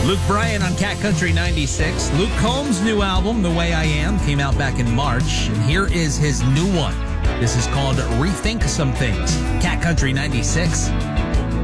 Luke Bryan on Cat Country 96. Luke Combs' new album, The Way I Am, came out back in March, and here is his new one. This is called Rethink Some Things. Cat Country 96.